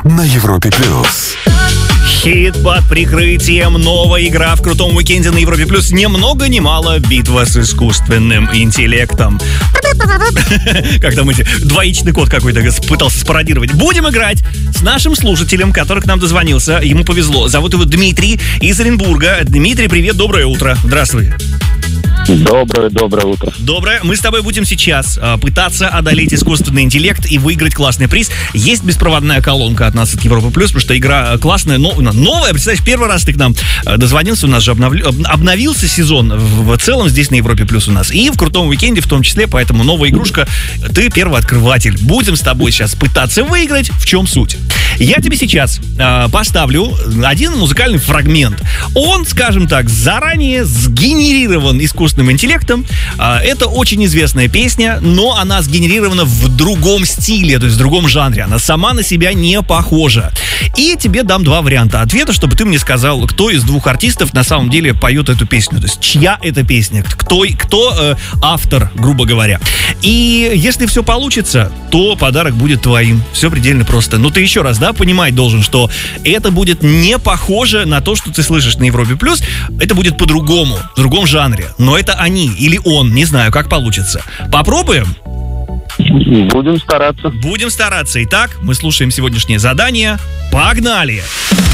на Европе плюс. Хит под прикрытием. Новая игра в крутом уикенде на Европе плюс. Ни много ни мало. Битва с искусственным интеллектом. Как там эти двоичный код какой-то пытался спародировать. Будем играть с нашим слушателем, который к нам дозвонился. Ему повезло. Зовут его Дмитрий из Оренбурга. Дмитрий, привет, доброе утро. Здравствуй. Доброе утро. Доброе. Мы с тобой будем сейчас пытаться одолеть искусственный интеллект и выиграть классный приз. Есть беспроводная колонка от нас, от Европы плюс, потому что игра классная, новая. Представляешь, первый раз ты к нам дозвонился, у нас же обновился сезон в целом здесь на Европе плюс у нас. И в крутом уикенде в том числе, поэтому новая игрушка. Ты первый открыватель. Будем с тобой сейчас пытаться выиграть. В чем суть? Я тебе сейчас поставлю один музыкальный фрагмент. Он, скажем так, заранее сгенерирован искусственным интеллектом. Это очень известная песня, но она сгенерирована в другом стиле, то есть в другом жанре. Она сама на себя не похожа. И тебе дам два варианта ответа, чтобы ты мне сказал, кто из двух артистов на самом деле поет эту песню. То есть чья это песня, кто автор, грубо говоря. И если все получится, то подарок будет твоим. Все предельно просто. Но ты еще раз, понимать должен, что это будет не похоже на то, что ты слышишь на Европе плюс. Это будет по-другому, в другом жанре. Но это они или он, не знаю, как получится. Попробуем? Будем стараться. Будем стараться. Итак, мы слушаем сегодняшнее задание. Погнали!